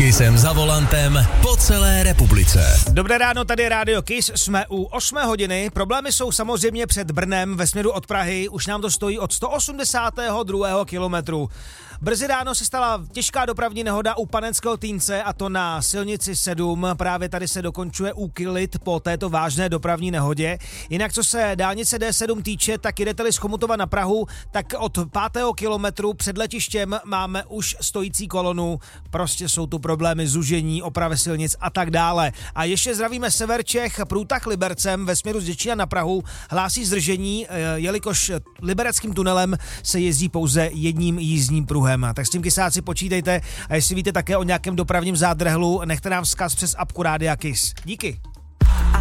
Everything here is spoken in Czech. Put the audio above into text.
Kissem za volantem po celé republice. Dobré ráno, tady je Rádio Kiss, jsme u 8 hodiny. Problémy jsou samozřejmě před Brnem ve směru od Prahy, už nám to stojí od 182. kilometru. Brzy ráno se stala těžká dopravní nehoda u Panenského Týnce, a to na silnici 7. Právě tady se dokončuje úklid po této vážné dopravní nehodě. Jinak co se dálnice D7 týče, tak jdete-li z Chomutova na Prahu, tak od 5. kilometru před letištěm máme už stojící kolonu. Prostě jsou tu problémy zužení, opravy silnic a tak dále. A ještě zdravíme sever Čech, průtah Libercem ve směru z Děčína na Prahu hlásí zdržení, jelikož libereckým tunelem se jezdí pouze jedním jízdním pruhem. Tak s tím kysáci počítejte, a jestli víte také o nějakém dopravním zádrhlu, nechte nám vzkaz přes apku Rádia Kiss. Díky.